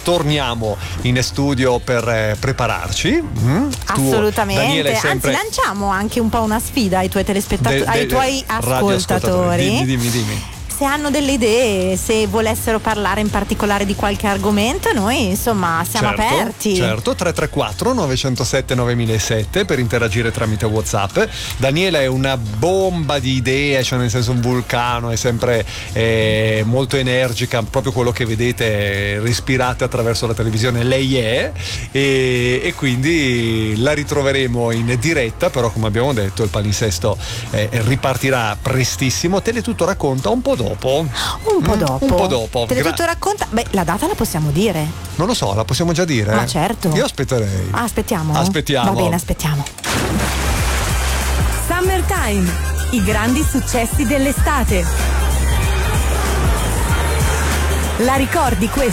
torniamo in studio per prepararci. Assolutamente. Daniele, sempre... Anzi, lanciamo anche un po' una sfida ai tuoi telespettatori, ai tuoi ascoltatori. Dimmi. Se hanno delle idee, se volessero parlare in particolare di qualche argomento, noi insomma siamo aperti. Certo, 334 907 9007 per interagire tramite WhatsApp. Daniela è una bomba di idee, cioè nel senso un vulcano, è sempre molto energica, proprio quello che vedete, respirate attraverso la televisione, lei è, e quindi la ritroveremo in diretta, però come abbiamo detto il palinsesto ripartirà prestissimo. Teletutto racconta un po' dopo. Un po' dopo. Teletutto racconta. Beh, la data la possiamo dire? Non lo so, la possiamo già dire? Ma certo. Io aspetterei. Aspettiamo. Va bene, aspettiamo. Summertime, i grandi successi dell'estate. La ricordi questa?